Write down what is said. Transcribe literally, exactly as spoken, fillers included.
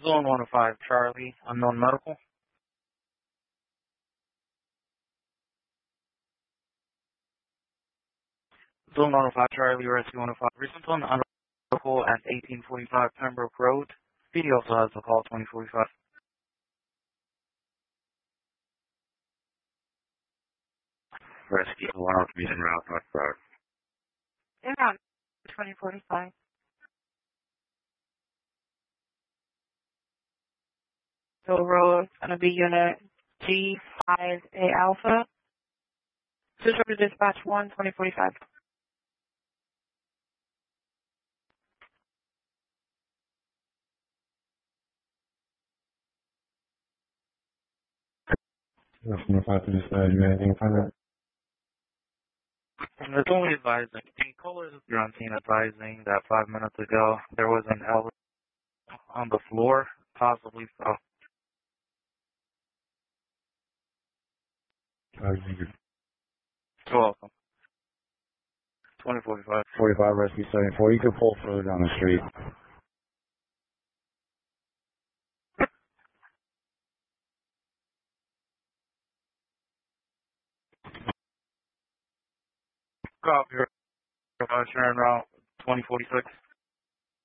Zone one oh five Charlie, unknown medical. Zone one oh five Charlie, Rescue one oh five Recently on medical at eighteen forty-five Pembroke Road. P D also has the call twenty forty-five. Rescue one oh three in route North Road. In route twenty forty-five. So road is going to be unit G five A Alpha. Switch over to dispatch one, twenty forty-five. That's one oh five to this side. You got anything to find out? And it's only advising, the callers are on scene advising that five minutes ago there was an elevator on the floor, possibly so. Uh, you You're welcome. twenty forty-five. forty-five Rescue seventy-four. You can pull further down the street. Copy. Turn route twenty forty-six.